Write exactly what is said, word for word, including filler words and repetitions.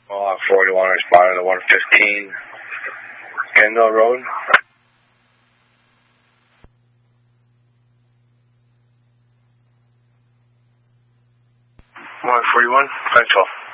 Uh, forty-one responded to one fifteen Kendall Road. one forty-one, five twelve.